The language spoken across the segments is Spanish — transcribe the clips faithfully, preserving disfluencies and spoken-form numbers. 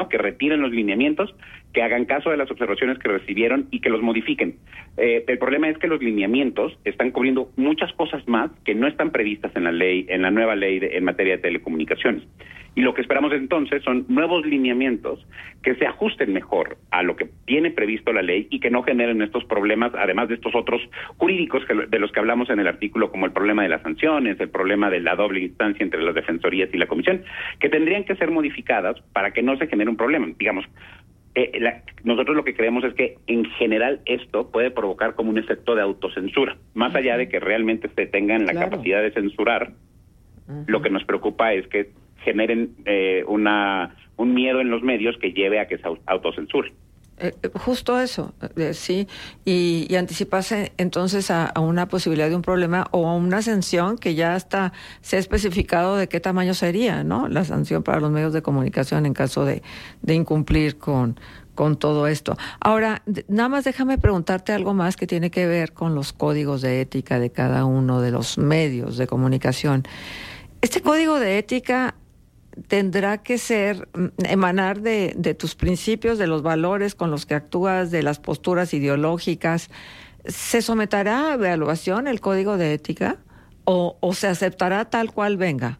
¿no? Que retiren los lineamientos, que hagan caso de las observaciones que recibieron y que los modifiquen. Eh, el problema es que los lineamientos están cubriendo muchas cosas más que no están previstas en la ley, en la nueva ley de, en materia de telecomunicaciones. Y lo que esperamos entonces son nuevos lineamientos que se ajusten mejor a lo que tiene previsto la ley y que no generen estos problemas, además de estos otros jurídicos que, de los que hablamos en el artículo, como el problema de las sanciones, el problema de la doble instancia entre las defensorías y la comisión, que tendrían que ser modificadas para que no se genere un problema. Digamos, eh, la, nosotros lo que creemos es que en general esto puede provocar como un efecto de autocensura, más allá de que realmente se tengan la claro. capacidad de censurar. Uh-huh. Lo que nos preocupa es que generen eh, una un miedo en los medios que lleve a que se autocensuren. Eh, justo eso, eh, sí, y, y anticiparse entonces a, a una posibilidad de un problema o a una sanción que ya hasta se ha especificado de qué tamaño sería, ¿no? La sanción para los medios de comunicación en caso de, de incumplir con, con todo esto. Ahora, d- nada más déjame preguntarte algo más que tiene que ver con los códigos de ética de cada uno de los medios de comunicación. Este código de ética tendrá que ser, emanar de, de tus principios, de los valores con los que actúas, de las posturas ideológicas. ¿Se someterá a evaluación el código de ética o, o se aceptará tal cual venga?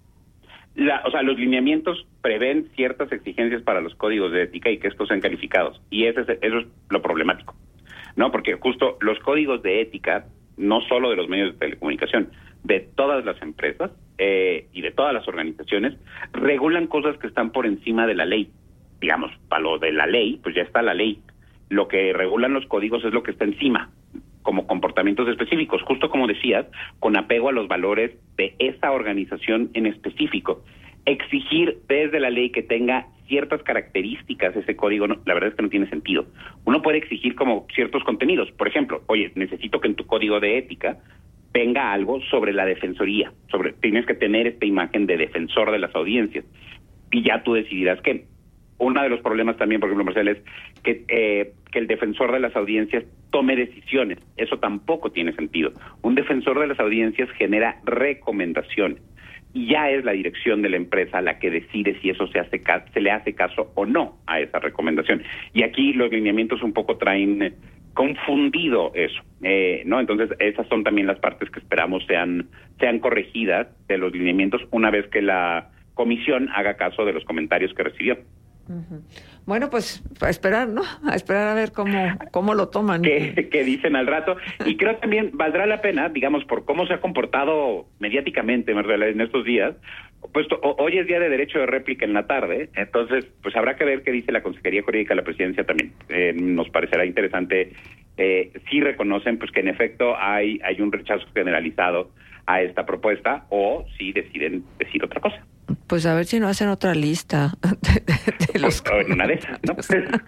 La, o sea, los lineamientos prevén ciertas exigencias para los códigos de ética y que estos sean calificados. Y ese es, eso es lo problemático, ¿no? Porque justo los códigos de ética, no solo de los medios de telecomunicación, de todas las empresas eh, y de todas las organizaciones, regulan cosas que están por encima de la ley. Digamos, para lo de la ley, pues ya está la ley. Lo que regulan los códigos es lo que está encima, como comportamientos específicos, justo como decías, con apego a los valores de esa organización en específico. Exigir desde la ley que tenga ciertas características ese código, no, la verdad es que no tiene sentido. Uno puede exigir como ciertos contenidos. Por ejemplo, oye, necesito que en tu código de ética venga algo sobre la defensoría, sobre tienes que tener esta imagen de defensor de las audiencias, y ya tú decidirás qué. Uno de los problemas también, por ejemplo, Marcel, es que, eh, que el defensor de las audiencias tome decisiones. Eso tampoco tiene sentido. Un defensor de las audiencias genera recomendaciones, y ya es la dirección de la empresa la que decide si eso se hace ca- se le hace caso o no a esa recomendación. Y aquí los lineamientos un poco traen eh, confundido eso, eh, ¿no? Entonces, esas son también las partes que esperamos sean sean corregidas de los lineamientos una vez que la comisión haga caso de los comentarios que recibió. Uh-huh. Bueno, pues a esperar, ¿no? A esperar a ver cómo cómo lo toman. ¿Qué, qué dicen al rato? Y creo también valdrá la pena, digamos, por cómo se ha comportado mediáticamente en estos días. Pues hoy es día de derecho de réplica en la tarde, entonces pues habrá que ver qué dice la Consejería Jurídica de la Presidencia también. Eh, nos parecerá interesante eh, si reconocen pues que en efecto hay hay un rechazo generalizado a esta propuesta o si deciden decir otra cosa. Pues a ver si no hacen otra lista de, de, de los... O en una de esas, ¿no?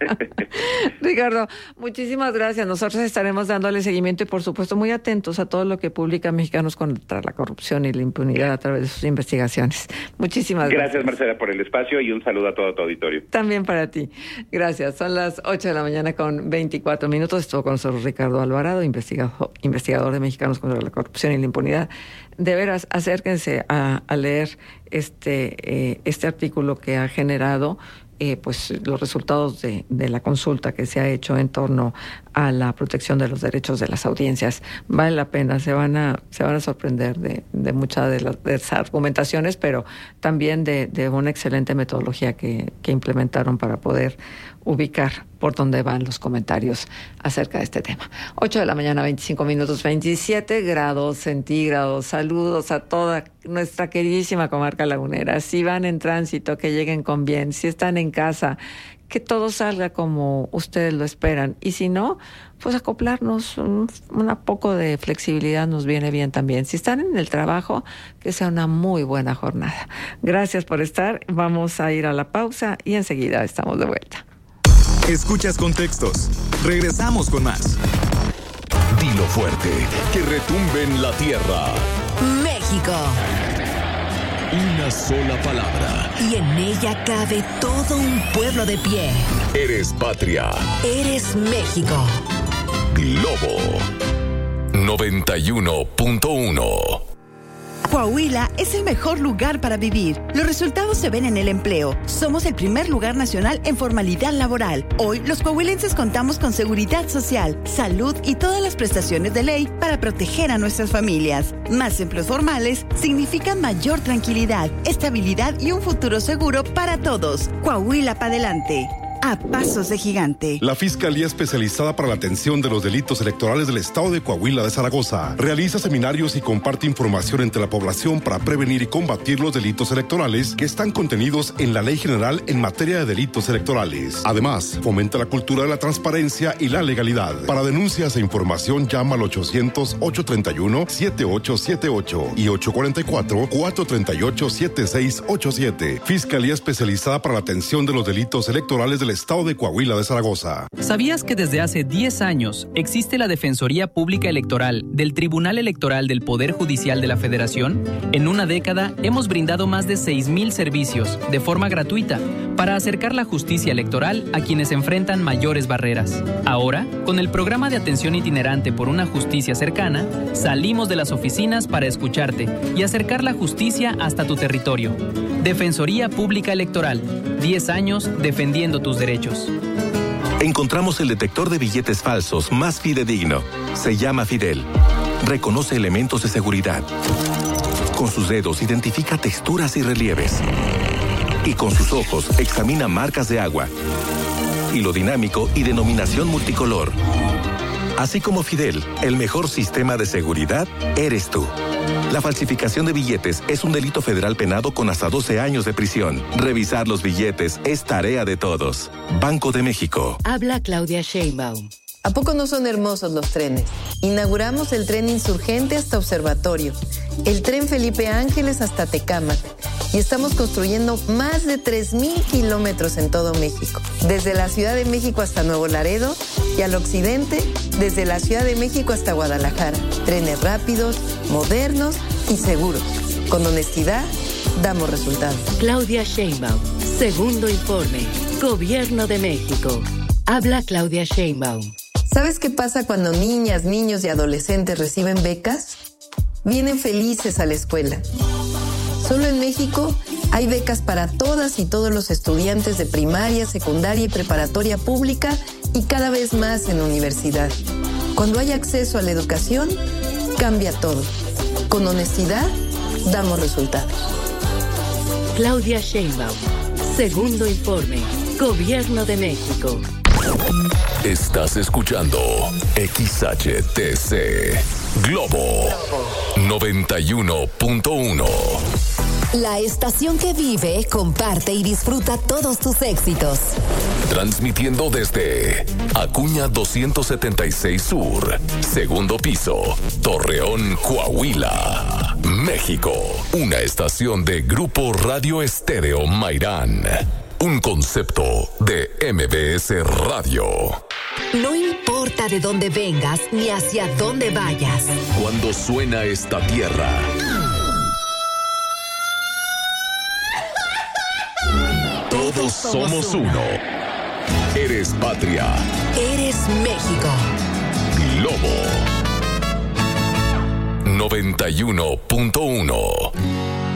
Ricardo, muchísimas gracias. Nosotros estaremos dándole seguimiento y, por supuesto, muy atentos a todo lo que publica Mexicanos contra la Corrupción y la Impunidad a través de sus investigaciones. Muchísimas gracias. Gracias, Marcela, por el espacio y un saludo a todo tu auditorio. También para ti. Gracias. Son las ocho de la mañana con veinticuatro minutos. Estuvo con nosotros Ricardo Alvarado, investigador, investigador de Mexicanos contra la Corrupción y la Impunidad. De veras, acérquense a, a leer este eh, este artículo que ha generado eh, pues los resultados de, de la consulta que se ha hecho en torno a la protección de los derechos de las audiencias. Vale la pena, se van a se van a sorprender de, de muchas de las, de las argumentaciones, pero también de, de una excelente metodología que, que implementaron para poder ubicar por dónde van los comentarios acerca de este tema. ocho de la mañana, veinticinco minutos, veintisiete grados centígrados. Saludos a toda nuestra queridísima comarca lagunera. Si van en tránsito, que lleguen con bien. Si están en casa, que todo salga como ustedes lo esperan. Y si no, pues acoplarnos, un, un poco de flexibilidad nos viene bien también. Si están en el trabajo, que sea una muy buena jornada. Gracias por estar. Vamos a ir a la pausa y enseguida estamos de vuelta. Escuchas Contextos. Regresamos con más. Dilo fuerte, que retumbe en la tierra. México. Una sola palabra. Y en ella cabe todo un pueblo de pie. Eres patria. Eres México. Globo noventa y uno punto uno. Coahuila es el mejor lugar para vivir. Los resultados se ven en el empleo. Somos el primer lugar nacional en formalidad laboral. Hoy, los coahuilenses contamos con seguridad social, salud y todas las prestaciones de ley para proteger a nuestras familias. Más empleos formales significan mayor tranquilidad, estabilidad y un futuro seguro para todos. Coahuila para adelante. A pasos de gigante. La Fiscalía Especializada para la Atención de los Delitos Electorales del Estado de Coahuila de Zaragoza realiza seminarios y comparte información entre la población para prevenir y combatir los delitos electorales que están contenidos en la Ley General en materia de delitos electorales. Además, fomenta la cultura de la transparencia y la legalidad. Para denuncias e información, llama al ochocientos, ochocientos treinta y uno, setenta y ocho setenta y ocho y ochocientos cuarenta y cuatro, cuatrocientos treinta y ocho, setenta y seis ochenta y siete. Fiscalía Especializada para la Atención de los Delitos Electorales del Estado de Coahuila de Zaragoza. ¿Sabías que desde hace diez años existe la Defensoría Pública Electoral del Tribunal Electoral del Poder Judicial de la Federación? En una década hemos brindado más de seis mil servicios de forma gratuita para acercar la justicia electoral a quienes enfrentan mayores barreras. Ahora, con el programa de atención itinerante por una justicia cercana, salimos de las oficinas para escucharte y acercar la justicia hasta tu territorio. Defensoría Pública Electoral, diez años defendiendo tus derechos. Encontramos el detector de billetes falsos más fidedigno. Se llama Fidel. Reconoce elementos de seguridad. Con sus dedos identifica texturas y relieves. Y con sus ojos examina marcas de agua. Hilo dinámico y denominación multicolor. Así como Fidel, el mejor sistema de seguridad eres tú. La falsificación de billetes es un delito federal penado con hasta doce años de prisión. Revisar los billetes es tarea de todos. Banco de México. Habla Claudia Sheinbaum. ¿A poco no son hermosos los trenes? Inauguramos el tren Insurgente hasta Observatorio, el tren Felipe Ángeles hasta Tecámac y estamos construyendo más de tres mil kilómetros en todo México, desde la Ciudad de México hasta Nuevo Laredo y al occidente, desde la Ciudad de México hasta Guadalajara. Trenes rápidos, modernos y seguros. Con honestidad, damos resultados. Claudia Sheinbaum, segundo informe, Gobierno de México. Habla Claudia Sheinbaum. ¿Sabes qué pasa cuando niñas, niños y adolescentes reciben becas? Vienen felices a la escuela. Solo en México hay becas para todas y todos los estudiantes de primaria, secundaria y preparatoria pública y cada vez más en universidad. Cuando hay acceso a la educación, cambia todo. Con honestidad, damos resultados. Claudia Sheinbaum, segundo informe, Gobierno de México. Estás escuchando X H T C Globo noventa y uno punto uno. La estación que vive, comparte y disfruta todos tus éxitos. Transmitiendo desde Acuña doscientos setenta y seis Sur, segundo piso, Torreón, Coahuila, México. Una estación de Grupo Radio Estéreo Mairán. Un concepto de M B S Radio. No importa de dónde vengas ni hacia dónde vayas. Cuando suena esta tierra, todos somos uno. Eres patria. Eres México. Globo noventa y uno punto uno.